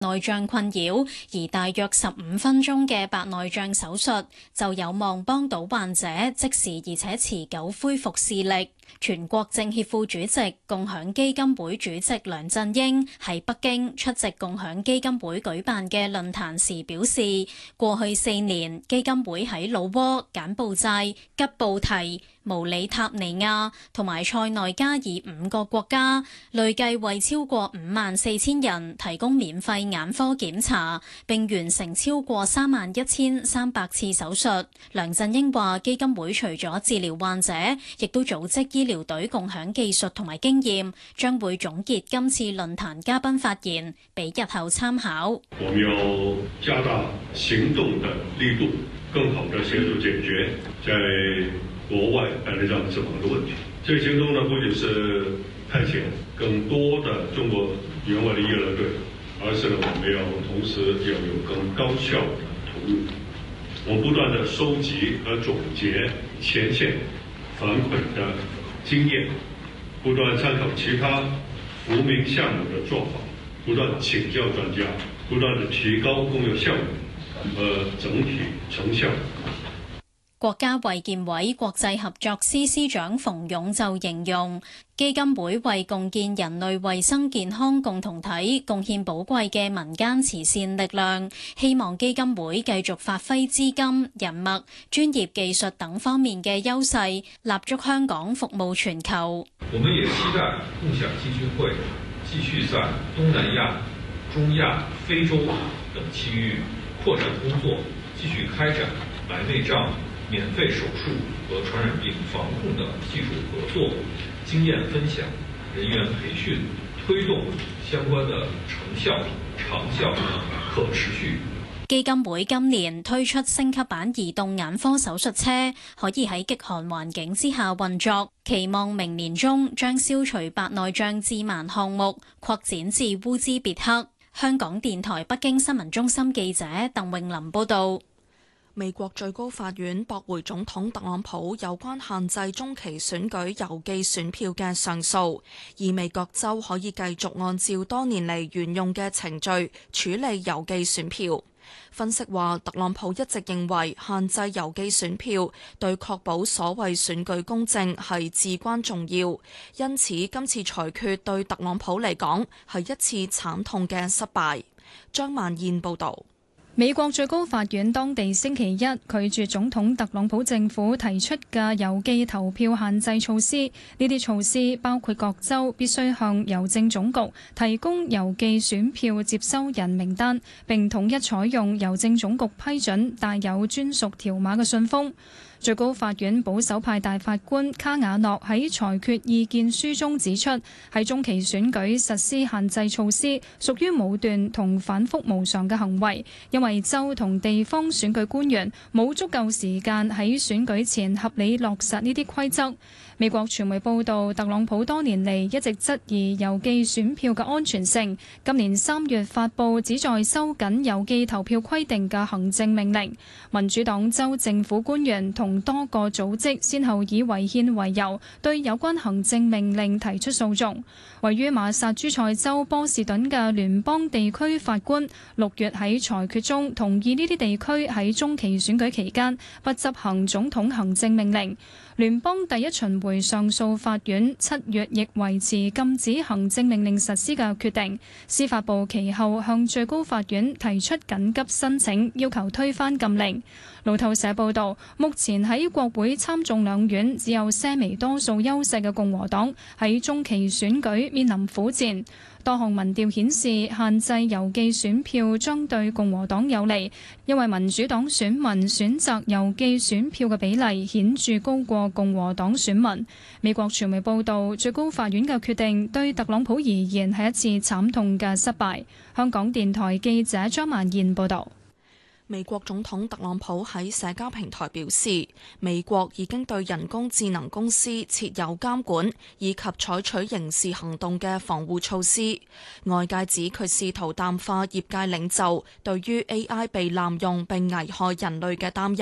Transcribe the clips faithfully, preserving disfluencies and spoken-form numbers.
內障困擾，而大約十五分鐘嘅白內障手術就有望幫到患者即時而且持久恢復視力。全國政協副主席、共享基金會主席梁振英喺北京出席共享基金會舉辦嘅論壇時表示，過去四年基金會喺老撾、柬埔寨、吉布提、毛里塔尼亞同埋塞內加爾五個國家，累計為超過五萬四千人提供免費眼科檢查，並完成超過三萬一千三百次手術。梁振英話，基金會除咗治療患者，亦都組織醫療隊共享技術同埋經驗，將會總結今次論壇嘉賓發言，俾日後參考。 我們要加大行動的力度，更好地協助解決在國外白內障治療的問題。這個行動呢，不僅是派遣更多的中國援外的醫療隊，而是呢，我們要同時要有更高效的投入。我們不斷地收集和總結前線反饋的經驗，不斷參考其他扶貧項目的做法，不斷請教專家，不斷地提高公有效率和整體成效。 國家衛健委國際合作司司長馮勇就形容，基金會為共建人類衛生健康共同體貢獻寶貴嘅民間慈善力量，希望基金會繼續發揮資金、人脈、專業技術等方面嘅優勢，立足香港服務全球。 我們也期待共享基金會繼續在東南亞、中亞、非洲等區域擴展工作，繼續開展白內障免費手術和傳染病防控的技術合作、經驗分享、人員培訓，推動相關的成效、長效、可持續。 基金會今年推出升級版移動眼科手術車，可以喺極寒環境之下運作，期望明年中將消除白內障致盲項目擴展至烏茲別克。香港電台北京新聞中心記者鄧詠琳報道。 美國最高法院駁回總統特朗普有關限制中期選舉郵寄選票嘅上訴，意味各州可以繼續按照多年嚟沿用嘅程序處理郵寄選票。分析話，特朗普一直認為限制郵寄選票對確保所謂選舉公正係至關重要，因此今次裁決對特朗普嚟講係一次慘痛嘅失敗。張萬燕報導。 美國最高法院當地星期一拒絕總統特朗普政府提出嘅郵寄投票限制措施。呢啲措施包括各州必須向郵政總局提供郵寄選票接收人名單，並統一採用郵政總局批准帶有專屬條碼嘅信封。最高法院保守派大法官卡瓦諾喺裁決意見書中指出，喺中期選舉實施限制措施屬於武斷同反覆無常嘅行為，因為州同地方選舉官員冇足夠時間喺選舉前合理落實呢啲規則。美國傳媒報道，特朗普多年嚟一直質疑郵寄選票嘅安全性。今年三月發布旨在收緊郵寄投票規定嘅行政命令。民主黨州政府官員同多個組織先後以違憲為由，對有關行政命令提出訴訟。位於馬薩諸塞州波士頓嘅聯邦地區法官六月喺裁決中同意呢啲地區喺中期選舉期間不執行總統行政命令。聯邦第一巡迴上訴法院七月亦維持禁止行政命令實施嘅決定。司法部其後向最高法院提出緊急申請，要求推翻禁令。路透社報道，目前喺國會參眾兩院只有些微多數優勢嘅共和黨喺中期選舉面臨苦戰。多項民調顯示，限制郵寄選票將對共和黨有利，因為民主黨選民選擇郵寄選票嘅比例顯著高過共和黨選民。美國傳媒報道，最高法院嘅決定對特朗普而言係一次慘痛嘅失敗。香港電台記者張曼燕報導。 美國總統特朗普喺社交平台表示，美國已經對人工智能公司設有監管以及採取刑事行動嘅防護措施。外界指佢試圖淡化業界領袖對於 A I 被濫用並危害人類嘅擔憂。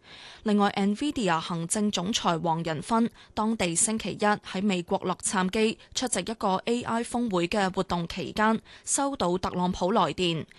另外 ，NVIDIA 行政總裁黃仁勳當地星期一喺美國洛杉磯出席一個 A I 峰會嘅活動期間，收到特朗普來電，